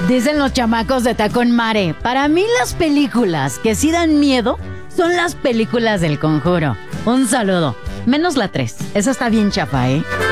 Dicen los chamacos de Tacón Mare, para mí las películas que sí dan miedo son las películas del Conjuro. Un saludo. Menos la 3. Esa está bien chafa, ¿eh?